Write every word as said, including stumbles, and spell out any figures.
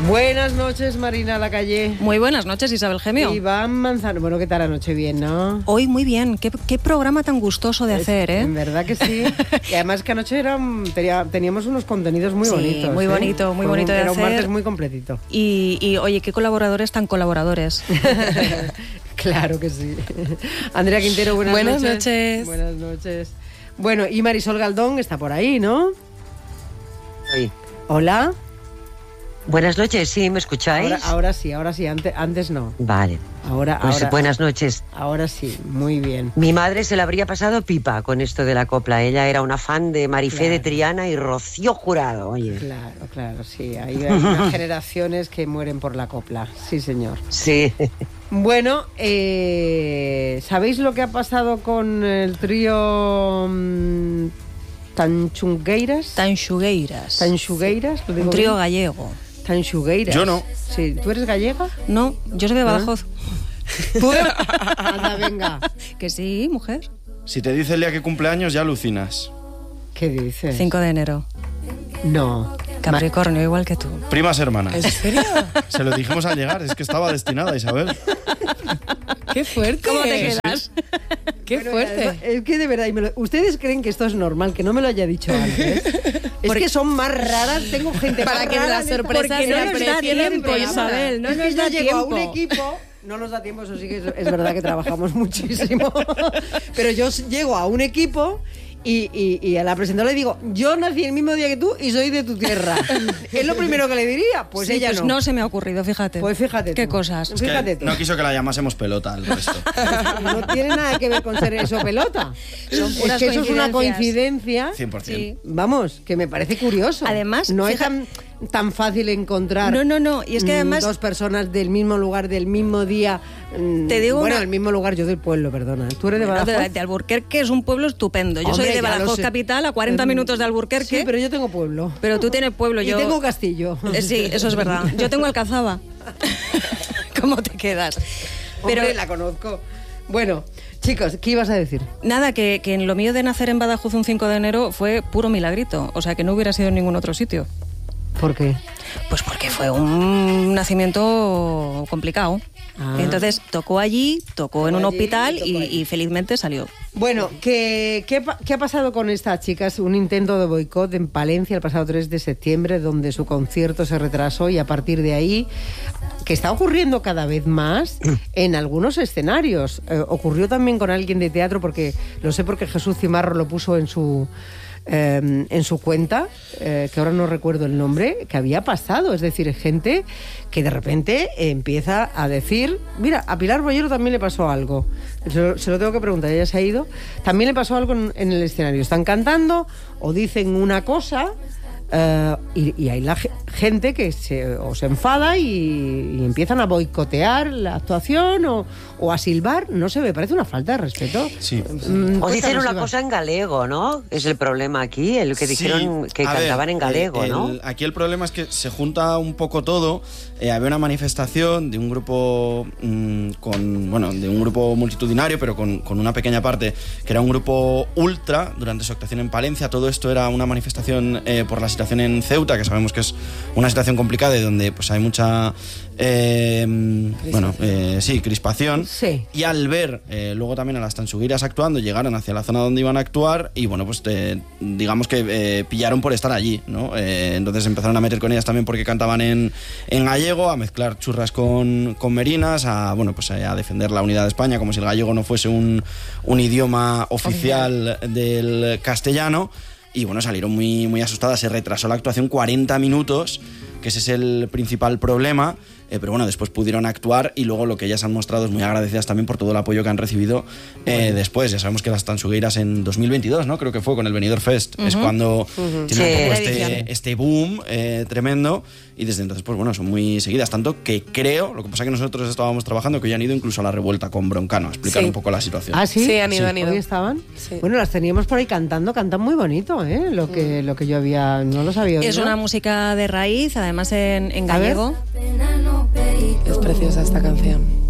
Buenas noches, Marina Lacalle. Muy buenas noches, Isabel Gemio. Iván Manzano. Bueno, ¿qué tal anoche? Bien, ¿no? Hoy muy bien. Qué, qué programa tan gustoso de es, hacer, ¿eh? En verdad que sí. Y además que anoche era, tenía, teníamos unos contenidos muy sí, bonitos. muy ¿eh? bonito, muy Fue bonito un, de era hacer. Era un martes muy completito. Y, y, oye, qué colaboradores tan colaboradores. Claro que sí. Andrea Quintero, buenas, buenas noches. noches. Buenas noches. Bueno, y Marisol Galdón está por ahí, ¿no? Sí. Hola. Buenas noches, ¿sí? ¿Me escucháis? Ahora, ahora sí, ahora sí, antes, antes no. Vale. Ahora, pues ahora, buenas noches. Ahora sí, muy bien. Mi madre se le habría pasado pipa con esto de la copla. Ella era una fan de Marifé claro. de Triana y Rocío Jurado, oye. Claro, claro, sí. Hay unas generaciones que mueren por la copla. Sí, señor. Sí. Bueno, eh, ¿sabéis lo que ha pasado con el trío mmm, Tanxugueiras? Tanxugueiras. Tanxugueiras. Sí. Un trío bien? Gallego. Tanxugueiras. Yo no. Sí, ¿tú eres gallega? No, yo soy de Badajoz. Anda, venga. Que sí, mujer. Si te dice el día que cumpleaños, ya alucinas. ¿Qué dices? cinco de enero. No. Capricornio, igual que tú. Primas hermanas. ¿En serio? Se lo dijimos al llegar, es que estaba destinada, Isabel. ¡Qué fuerte! ¿Cómo te quedas? Sí, sí. ¡Qué bueno, fuerte! Es que de verdad, y me lo, ¿ustedes creen que esto es normal? Que no me lo haya dicho antes. Es que son más raras, tengo gente para más que rara las sorpresas no nos da tiempo, Isabel, no es nos que da yo llego a tiempo. un equipo, no nos da tiempo, eso sí que es, es verdad que trabajamos muchísimo, pero yo llego a un equipo y, y, y a la presentadora le digo, yo nací el mismo día que tú y soy de tu tierra. Es lo primero que le diría, pues sí, ella pues no. no se me ha ocurrido, fíjate. Pues fíjate Qué tú. cosas. Es fíjate que tú. no quiso que la llamásemos pelota al resto. No tiene nada que ver con ser eso pelota. Son Es puras que eso es una coincidencias. coincidencia. cien por ciento. Sí. Vamos, que me parece curioso. Además, no fija... es tan, tan fácil encontrar no, no, no. Y es que además dos personas del mismo lugar, del mismo día. Te digo bueno, una... el mismo lugar, yo del pueblo, perdona. ¿Tú eres de bueno, Badajoz? de, de Alburquerque, es un pueblo estupendo. Yo Hombre, soy de Badajoz sé. capital, a cuarenta Mm, minutos de Alburquerque. Sí, pero yo tengo pueblo. Pero tú tienes pueblo, y yo... tengo castillo. Eh, sí, eso es verdad. Yo tengo Alcazaba. ¿Cómo te quedas? Pero Hombre, la conozco. Bueno, chicos, ¿qué ibas a decir? Nada, que, que en lo mío de nacer en Badajoz un cinco de enero fue puro milagrito. O sea, que no hubiera sido en ningún otro sitio. ¿Por qué? Pues porque fue un nacimiento complicado. Ah. Entonces tocó allí, tocó en un allí, hospital y, y, y felizmente salió. Bueno, ¿qué, qué, ¿qué ha pasado con estas chicas? Un intento de boicot en Palencia el pasado tres de septiembre, donde su concierto se retrasó y a partir de ahí, que está ocurriendo cada vez más en algunos escenarios. Eh, ocurrió también con alguien de teatro, porque lo sé porque Jesús Cimarro lo puso en su... Eh, en su cuenta, eh, que ahora no recuerdo el nombre, que había pasado, es decir, gente que de repente empieza a decir, mira, a Pilar Bollero también le pasó algo, se lo, se lo tengo que preguntar, ella se ha ido, también le pasó algo en, en el escenario, están cantando o dicen una cosa Uh, y, y hay la gente que se, o se enfada y, y empiezan a boicotear la actuación o, o a silbar, no sé, me parece una falta de respeto. Sí. Mm, o dicen una Iba. cosa en galego, ¿no? Es el problema aquí, el que dijeron sí, que cantaban ver, en galego, el, ¿no? El, aquí el problema es que se junta un poco todo. Eh, había una manifestación de un grupo mmm, con, bueno, de un grupo multitudinario, pero con, con una pequeña parte que era un grupo ultra durante su actuación en Palencia. Todo esto era una manifestación eh, por la situación en Ceuta, que sabemos que es una situación complicada y donde pues hay mucha eh, bueno, eh, sí, crispación. Sí. Y al ver eh, luego también a las tanxugueiras actuando, llegaron hacia la zona donde iban a actuar y bueno, pues te, digamos que eh, pillaron por estar allí, ¿no? Eh, entonces empezaron a meter con ellas también porque cantaban en, en gallego, a mezclar churras con, con merinas, a bueno, pues a defender la unidad de España como si el gallego no fuese un, un idioma oficial del castellano. Y bueno, salieron muy, muy asustadas, se retrasó la actuación cuarenta minutos, que ese es el principal problema, eh, pero bueno, después pudieron actuar y luego lo que ellas han mostrado es muy agradecidas también por todo el apoyo que han recibido eh, bueno. después. Ya sabemos que las Tanxugueiras en dos mil veintidós, ¿no? Creo que fue con el Benidorm Fest, uh-huh. es cuando uh-huh. tienen sí, un poco este, este boom eh, tremendo y desde entonces, pues bueno, son muy seguidas, tanto que creo, lo que pasa es que nosotros estábamos trabajando, que hoy han ido incluso a la revuelta con Broncano a explicar sí. un poco la situación. ¿Ah, sí? Sí, han ido, sí. han ido. ¿Hoy estaban? Sí. Bueno, las teníamos por ahí cantando, cantan muy bonito, ¿eh? Lo que, lo que yo había, no lo sabía. Es ¿no? una música de raíz, además en, en gallego. Es preciosa esta canción.